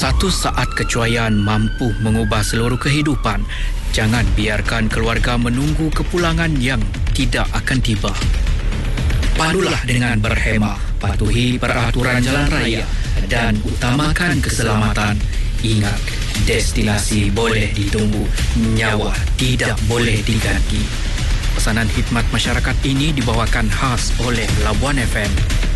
Satu saat kecuaian mampu mengubah seluruh kehidupan. Jangan biarkan keluarga menunggu kepulangan yang tidak akan tiba. Pandulah dengan berhemah, patuhi peraturan jalan raya dan utamakan keselamatan. Ingat, destinasi boleh ditunggu, nyawa tidak boleh diganti. Pesanan khidmat masyarakat ini dibawakan khas oleh Labuan FM.